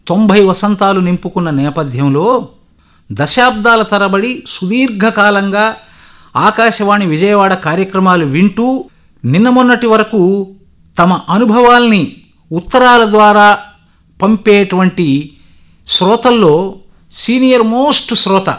90 వసంతాలు నింపుకున్న నేపథ్యంలో దశాబ్దాల తరబడి సుదీర్ఘకాలంగా ఆకాశవాణి విజయవాడ కార్యక్రమాలు వింటూ నిన్న మొన్నటి వరకు తమ అనుభవాల్ని ఉత్తరాల ద్వారా పంపేటువంటి శ్రోతల్లో సీనియర్ మోస్ట్ శ్రోత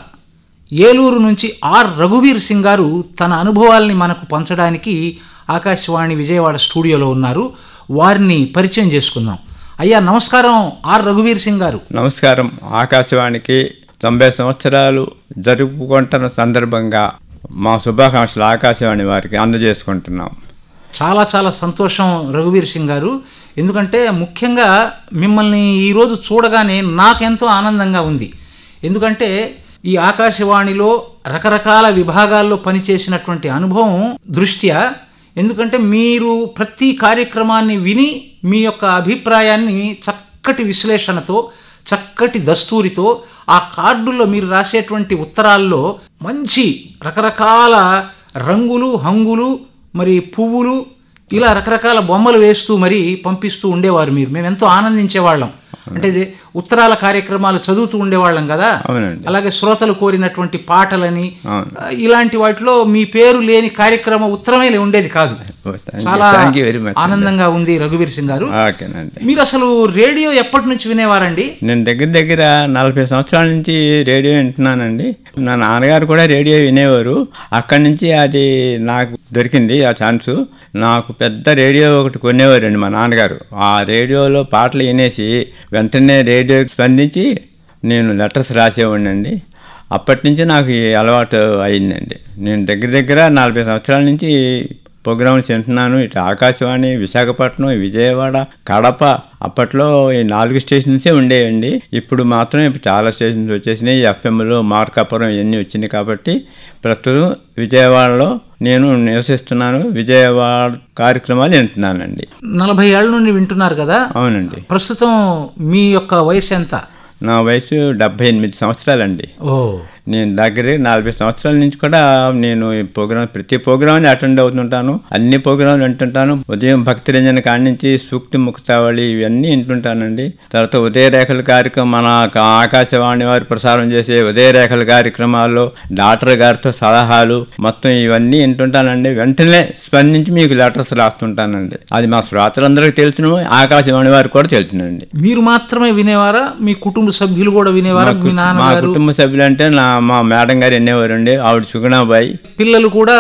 ఏలూరు నుంచి ఆర్ రఘువీర్ సింగ్ గారు తన అనుభవాల్ని మనకు పంచడానికి ఆకాశవాణి విజయవాడ స్టూడియోలో ఉన్నారు. వారిని పరిచయం చేసుకుందాం. అయ్యా నమస్కారం ఆర్ రఘువీర్ సింగ్ గారు. నమస్కారం. ఆకాశవాణికి 90 సంవత్సరాలు జరుపుకుంటున్న సందర్భంగా మా శుభాకాంక్షలు ఆకాశవాణి వారికి అందజేసుకుంటున్నాం. చాలా చాలా సంతోషం రఘువీర్ సింగ్ గారు. ఎందుకంటే ముఖ్యంగా మిమ్మల్ని ఈరోజు చూడగానే నాకెంతో ఆనందంగా ఉంది. ఎందుకంటే ఈ ఆకాశవాణిలో రకరకాల విభాగాల్లో పనిచేసినటువంటి అనుభవం దృష్ట్యా, ఎందుకంటే మీరు ప్రతి కార్యక్రమాన్ని విని మీ యొక్క అభిప్రాయాన్ని చక్కటి విశ్లేషణతో చక్కటి దస్తూరితో ఆ కార్డుల్లో మీరు రాసేటువంటి ఉత్తరాల్లో మంచి రకరకాల రంగులు హంగులు మరి పువ్వులు ఇలా రకరకాల బొమ్మలు వేస్తూ మరి పంపిస్తూ ఉండేవారు. మేము ఎంతో ఆనందించేవాళ్ళం. అంటే ఉత్తరాల కార్యక్రమాలు చదువుతూ ఉండేవాళ్ళం కదా. అలాగే శ్రోతలు కోరినటువంటి పాటలని ఇలాంటి వాటిలో మీ పేరు లేని కార్యక్రమ ఉత్తరమే ఉండేది కాదు. చాలా ఆనందంగా ఉంది రఘువీర్ సింగ్ గారు. మీరు అసలు రేడియో ఎప్పటి నుంచి వినేవారండి? నేను దగ్గర 40 సంవత్సరాల నుంచి రేడియో వింటున్నానండి. నా నాన్నగారు కూడా రేడియో వినేవారు. అక్కడి నుంచి అది నాకు దొరికింది ఆ ఛాన్సు. నాకు పెద్ద రేడియో ఒకటి కొనేవారండి మా నాన్నగారు. ఆ రేడియోలో పాటలు వినేసి వెంటనే రేడియోకి స్పందించి నేను లెటర్స్ రాసేవాడినండి. అప్పటి నుంచి నాకు ఈ అలవాటు అయిందండి. నేను దగ్గర 40 సంవత్సరాల నుంచి ప్రోగ్రాంలు వింటున్నాను. ఇటు ఆకాశవాణి, విశాఖపట్నం, విజయవాడ, కడప, అప్పట్లో ఈ 4 స్టేషన్సే ఉండేవండి. ఇప్పుడు మాత్రం చాలా స్టేషన్స్ వచ్చేసినాయి. ఎఫ్ఎంలు, మార్కాపురం ఇవన్నీ వచ్చినాయి. కాబట్టి ప్రస్తుతం విజయవాడలో నేను నివసిస్తున్నాను. విజయవాడ కార్యక్రమాలు వింటున్నానండి. 40 ఏళ్ళ నుండి వింటున్నారు కదా? అవునండి. ప్రస్తుతం మీ యొక్క వయసు ఎంత? నా వయసు 78 సంవత్సరాలండి. నేను 40 సంవత్సరాల నుంచి కూడా నేను ప్రతి ప్రోగ్రామ్ని అటెండ్ అవుతుంటాను. అన్ని ప్రోగ్రాంలు వింటుంటాను. ఉదయం భక్తి రంజన కాడి నుంచి సూక్తి ముక్తావళి ఇవన్నీ వింటుంటానండి. తర్వాత ఉదయరేఖల కార్యక్రమం, మన ఆకాశవాణి వారు ప్రసారం చేసే ఉదయరేఖల కార్యక్రమాల్లో డాక్టర్ గారితో సలహాలు మొత్తం ఇవన్నీ వింటుంటానండి. వెంటనే స్పందించి మీకు లెటర్స్ రాస్తుంటానండి. అది మా శ్రోతలందరికీ తెలుసును, ఆకాశవాణి వారికి కూడా తెలుసునండి. మీరు మాత్రమే వినేవారా? మీ కుటుంబ సభ్యులు కూడా వినేవారా? మా కుటుంబ సభ్యులు అంటే మా మేడం గారు వినేవారండి. ఆవిడ సుగుణాబాయి. పిల్లలు కూడా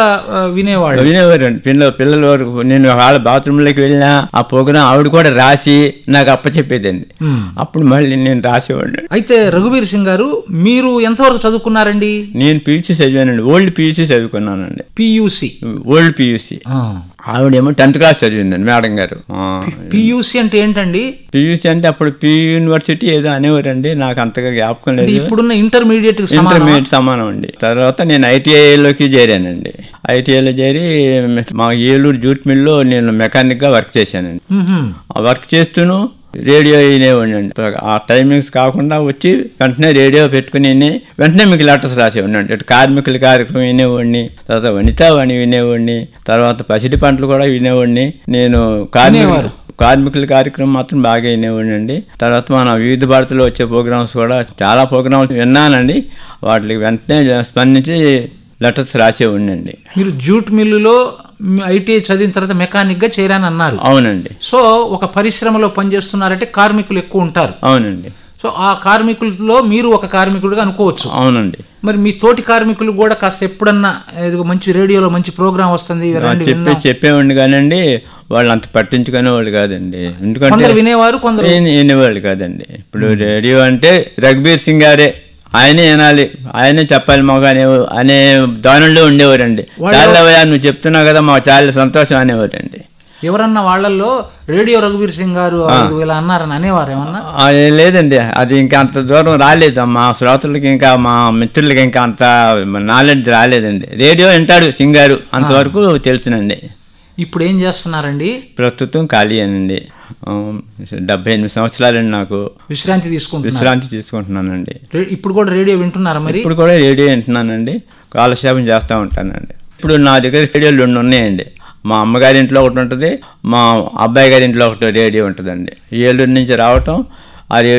వినేవారండి. పిల్లల వరకు నేను వాళ్ళ బాత్రూంలోకి వెళ్ళినా ఆ ప్రోగ్రాం ఆవిడ కూడా రాసి నాకు అప్పచెప్పేదండి. అప్పుడు మళ్ళీ నేను రాసేవాడిని. అయితే రఘువీర్ సింగ్ గారు, మీరు ఎంతవరకు చదువుకున్నారండి? నేను PUC చదివానండి. Old PUC చదువుకున్నానండి. Old PUC. ఆవిడేమో 10th క్లాస్ చదివిందండి మేడం గారు. PUC అంటే ఏంటండి? PUC అంటే అప్పుడు యూనివర్సిటీ ఏదో అనేవారండి. నాకు అంతగా జ్ఞాపకం లేదు. ఇప్పుడున్న ఇంటర్మీడియట్ సమానం అండి. తర్వాత నేను ITIలోకి చేరానండి. ITIలో చేరి మా ఏలూరు జూట్ మిల్లో నేను మెకానిక్ గా వర్క్ చేశానండి. ఆ వర్క్ చేస్తూను రేడియో వినేవాడినండి. ఆ టైమింగ్స్ కాకుండా వచ్చి వెంటనే రేడియో పెట్టుకుని వెంటనే మీకు లెటర్స్ రాసేవాడినండి. అటు కార్మికుల కార్యక్రమం వినేవాడిని, తర్వాత వనితావాణి వినేవాడిని, తర్వాత పసిడి పంటలు కూడా వినేవాడిని. నేను కార్మికుల కార్యక్రమం మాత్రం బాగా వినేవాడినండి. తర్వాత మన వివిధ భారతిలో వచ్చే ప్రోగ్రామ్స్ కూడా చాలా ప్రోగ్రామ్స్ విన్నానండి. వాటికి వెంటనే స్పందించి లెటర్స్ రాసేవాడినండి. మీరు జూట్ మిల్లులో ITI చదివిన తర్వాత మెకానిక్ గా చేరాను అన్నారు. అవునండి. సో ఒక పరిశ్రమలో పనిచేస్తున్నారంటే కార్మికులు ఎక్కువ ఉంటారు. అవునండి. సో ఆ కార్మికుల్లో మీరు ఒక కార్మికుడిగా అనుకోవచ్చు. అవునండి. మరి మీ తోటి కార్మికులు కూడా కాస్త ఎప్పుడన్నా మంచి రేడియోలో మంచి ప్రోగ్రామ్ వస్తుంది చెప్పేవాడిని కానండి. వాళ్ళు అంత పట్టించుకునే వాళ్ళు కాదండి. ఎందుకంటే వినేవారు, కొందరు వినేవాళ్ళు కాదండి. ఇప్పుడు రేడియో అంటే రఘువీర్ సింగ్ గారే, ఆయనే వినాలి, ఆయనే చెప్పాలి మాకు అనే దానిలో ఉండేవారండి. చాలా నువ్వు చెప్తున్నావు కదా మాకు చాలా సంతోషం అనేవారండి. ఎవరన్నా వాళ్ళల్లో రేడియో రఘువీర్ సింగ్ గారు ఇలా అన్నారని అనేవారు ఏమన్నా? లేదండి, అది ఇంకా అంత దూరం రాలేదు. మా శ్రోతలకి ఇంకా మా మిత్రులకి ఇంకా అంత నాలెడ్జ్ రాలేదండి. రేడియో వింటాడు సింగ్ గారు అంతవరకు తెలుసునండి. ఇప్పుడు ఏం చేస్తున్నారండి? ప్రస్తుతం ఖాళీ అనండి. 78 సంవత్సరాలండి. నాకు విశ్రాంతి తీసుకుంటున్నానండి. ఇప్పుడు కూడా రేడియో వింటున్నారా? మరి ఇప్పుడు కూడా రేడియో వింటున్నానండి. కాలక్షేపం చేస్తూ ఉంటానండి. ఇప్పుడు నా దగ్గర రేడియోలు 2 ఉన్నాయండి. మా అమ్మగారి ఇంట్లో ఒకటి ఉంటుంది, మా అబ్బాయి గారి ఇంట్లో ఒకటి రేడియో ఉంటుందండి. ఏలూరు నుంచి రావటం, ఆ